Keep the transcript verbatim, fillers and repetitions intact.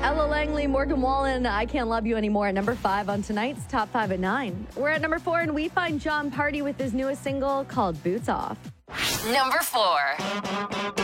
Ella Langley, Morgan Wallen, I Can't Love You Anymore at number five on tonight's Top five at nine. We're at number four, and we find John Party with his newest single called Boots Off. Number four.